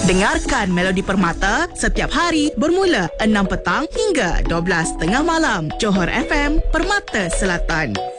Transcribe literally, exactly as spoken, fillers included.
Dengarkan Melodi Permata setiap hari bermula enam petang hingga dua belas tengah malam. Johor F M, Permata Selatan.